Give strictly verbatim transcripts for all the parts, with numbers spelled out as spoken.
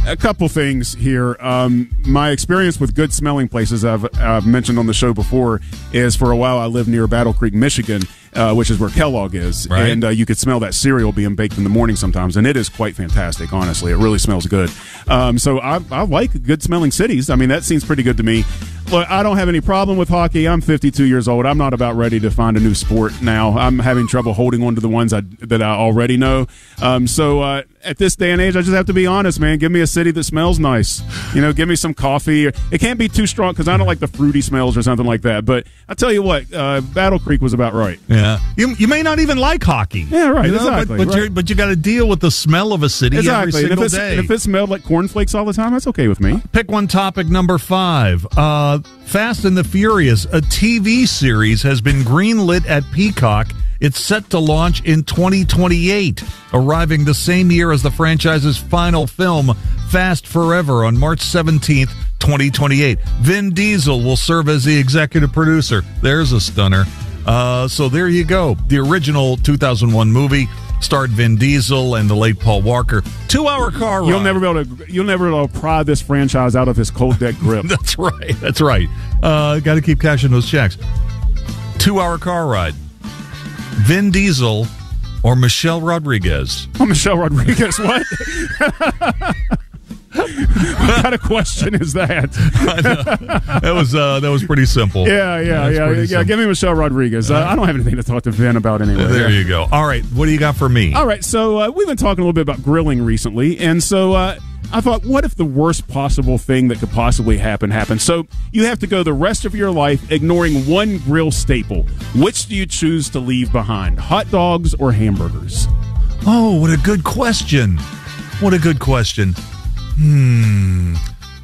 a couple things here. Um, my experience with good smelling places I've, I've mentioned on the show before is for a while I lived near Battle Creek, Michigan, uh, which is where Kellogg is. Right. And uh, you could smell that cereal being baked in the morning sometimes, and it is quite fantastic, honestly. It really smells good. Um, so I, I like good smelling cities. I mean, that seems pretty good to me. Look, I don't have any problem with hockey. I'm fifty-two years old. I'm not about ready to find a new sport now. I'm having trouble holding on to the ones I, that I already know. Um, so uh, at this day and age, I just have to be honest, man. Give me a city that smells nice. You know, give me some coffee. It can't be too strong because I don't like the fruity smells or something like that. But I tell you what, uh, Battle Creek was about right. Yeah, you you may not even like hockey. Yeah, right. You know, exactly. But but, right. You're, but you got to deal with the smell of a city exactly. every single and if day. And if it smelled like cornflakes all the time, that's okay with me. Pick one topic number five. Uh, Fast and the Furious, a T V series, has been greenlit at Peacock. It's set to launch in twenty twenty-eight, arriving the same year as the franchise's final film, Fast Forever, on March seventeenth, twenty twenty-eight. Vin Diesel will serve as the executive producer. There's a stunner. Uh, so there you go. The original two thousand one movie starred Vin Diesel and the late Paul Walker. Two-hour car ride. You'll never be able to. You'll never be able to pry this franchise out of his cold deck grip. That's right. That's right. Uh, got to keep cashing those checks. Two-hour car ride. Vin Diesel or Michelle Rodriguez? Oh, Michelle Rodriguez. What? What kind of question is that? that was uh, that was pretty simple. Yeah, yeah, yeah, yeah. Simple. Give me Michelle Rodriguez. Uh, I don't have anything to talk to Vin about anyway. There yeah. you go. All right, what do you got for me? All right, so uh, we've been talking a little bit about grilling recently, and so uh, I thought, what if the worst possible thing that could possibly happen happened? So you have to go the rest of your life ignoring one grill staple. Which do you choose to leave behind, hot dogs or hamburgers? Oh, what a good question. What a good question. Hmm.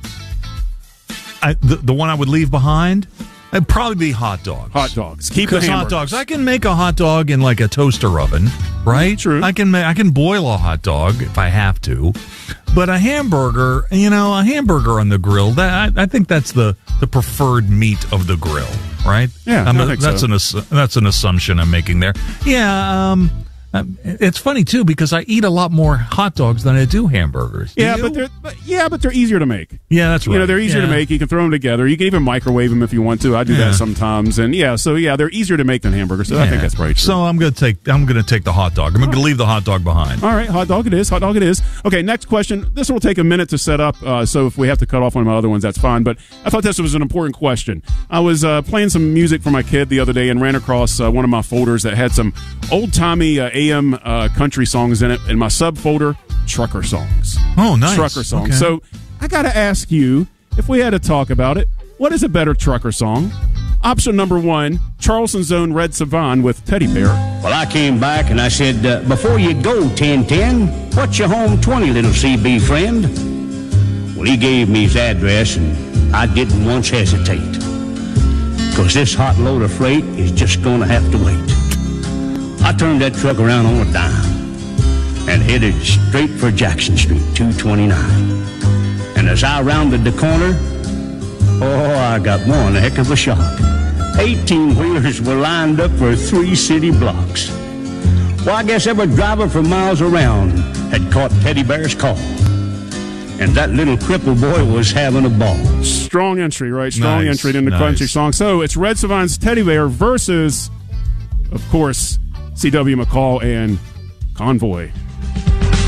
I, the, the one I would leave behind? It'd probably be hot dogs. Hot dogs. Keep the Because hot hamburgers. dogs, I can make a hot dog in like a toaster oven, right? True. I can ma- I can boil a hot dog if I have to, but a hamburger, you know, a hamburger on the grill. That I, I think that's the, the preferred meat of the grill, right? Yeah, I'm I a, think that's so. an ass- that's an assumption I'm making there. Yeah. Um. Um, It's funny too because I eat a lot more hot dogs than I do hamburgers. Do Yeah, you? but they're but, yeah, but they're easier to make. yeah, that's right. You know, they're easier Yeah. to make. You can throw them together. You can even microwave them if you want to. I do Yeah. that sometimes, and yeah, so yeah, they're easier to make than hamburgers. So I Yeah. think that's probably true. So I'm gonna take I'm gonna take the hot dog. I'm gonna leave the hot dog behind. All right, hot dog it is. Hot dog it is. Okay, next question. This will take a minute to set up, uh, so if we have to cut off one of my other ones, that's fine. But I thought this was an important question. I was uh, playing some music for my kid the other day and ran across uh, one of my folders that had some old-timey uh, A M uh, country songs in it. In my subfolder, trucker songs. Oh, nice. Trucker songs. Okay. So I got to ask you, if we had to talk about it, what is a better trucker song? Option number one, Charleston's own Red Savan with Teddy Bear. Well, I came back and I said, uh, before you go, ten ten, what's your home twenty, little C B friend? Well, he gave me his address and I didn't once hesitate. Because this hot load of freight is just going to have to wait. I turned that truck around on a dime and headed straight for Jackson Street, two twenty-nine. And as I rounded the corner, oh, I got one heck of a shock. eighteen-wheelers were lined up for three city blocks. Well, I guess every driver for miles around had caught Teddy Bear's call. And that little crippled boy was having a ball. Strong entry, right? Strong Nice, entry in the nice. country song. So it's Red Savan's Teddy Bear versus, of course, C W McCall and Convoy.